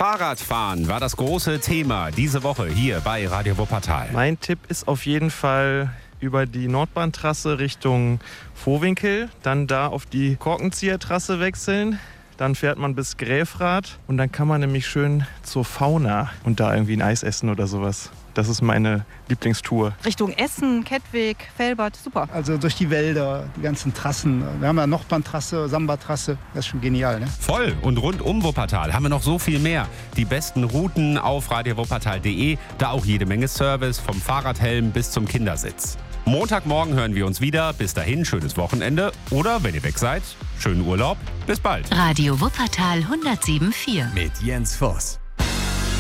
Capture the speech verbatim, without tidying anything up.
Fahrradfahren war das große Thema diese Woche hier bei Radio Wuppertal. Mein Tipp ist auf jeden Fall über die Nordbahntrasse Richtung Vohwinkel, dann da auf die Korkenziehertrasse wechseln. Dann fährt man bis Gräfrath und dann kann man nämlich schön zur Fauna und da irgendwie ein Eis essen oder sowas. Das ist meine Lieblingstour. Richtung Essen, Kettwig, Velbert, super. Also durch die Wälder, die ganzen Trassen. Wir haben ja Nordbahntrasse, Samba-Trasse, das ist schon genial, ne? Voll und rund um Wuppertal haben wir noch so viel mehr. Die besten Routen auf radio wuppertal punkt de, da auch jede Menge Service, vom Fahrradhelm bis zum Kindersitz. Montagmorgen hören wir uns wieder. Bis dahin, schönes Wochenende. Oder, wenn ihr weg seid, schönen Urlaub. Bis bald. Radio Wuppertal hundertsieben Komma vier mit Jens Voss.